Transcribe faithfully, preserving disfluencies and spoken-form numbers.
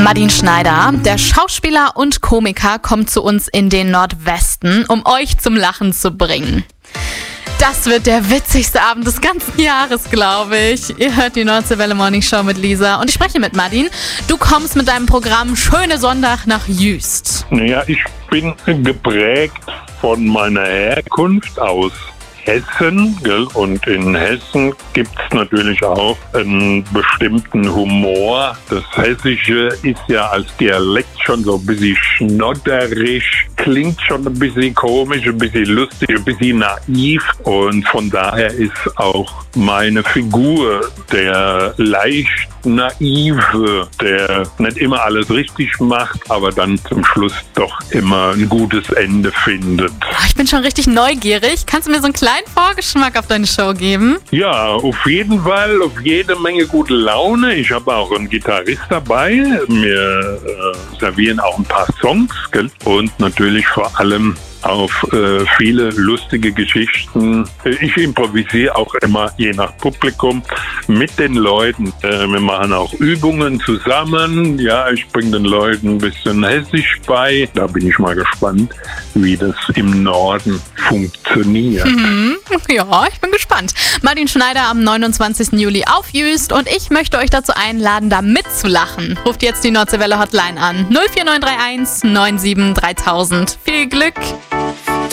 Martin Schneider, der Schauspieler und Komiker, kommt zu uns in den Nordwesten, um euch zum Lachen zu bringen. Das wird der witzigste Abend des ganzen Jahres, glaube ich. Ihr hört die Nordsee Welle Morning Show mit Lisa und ich spreche mit Martin. Du kommst mit deinem Programm Schöne Sonntag nach Jüst. Ja, ich bin geprägt von meiner Herkunft aus Hessen, gell? Und in Hessen gibt es natürlich auch einen bestimmten Humor. Das Hessische ist ja als Dialekt schon so ein bisschen schnodderig, klingt schon ein bisschen komisch, ein bisschen lustig, ein bisschen naiv. Und von daher ist auch meine Figur der leicht naive, der nicht immer alles richtig macht, aber dann zum Schluss doch immer ein gutes Ende findet. Ich bin schon richtig neugierig. Kannst du mir so einen kleinen Vorgeschmack auf deine Show geben? Ja, auf jeden Fall, auf jede Menge gute Laune. Ich habe auch einen Gitarrist dabei. Wir äh, servieren auch ein paar Songs, gell? Und natürlich vor allem auf äh, viele lustige Geschichten. Ich improvisiere auch immer je nach Publikum mit den Leuten. Äh, wir machen auch Übungen zusammen. Ja, ich bringe den Leuten ein bisschen Hessisch bei. Da bin ich mal gespannt, wie das im Norden funktioniert. Mhm. Ja, ich bin gespannt. Martin Schneider am neunundzwanzigsten Juli auf Jüst und ich möchte euch dazu einladen, da mitzulachen. Ruft jetzt die Nordsee Welle Hotline an null vier neun drei eins neun sieben dreitausend. Viel Glück!